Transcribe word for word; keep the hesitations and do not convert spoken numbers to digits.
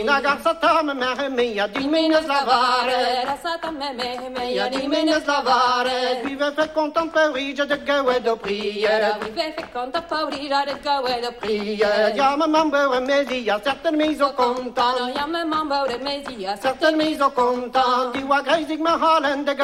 Dina garsata me me me ya di menes lavare. Garsata me me me Ya di menes lavare. Vive fe content Parigi de gawe de prière. Vive fe content Parigi de gawe de prière. Ya me mambo e mesi ya certaines mises au content. Ja me mambo de mesi ya certaines mises au content. Di wa greizig me halen de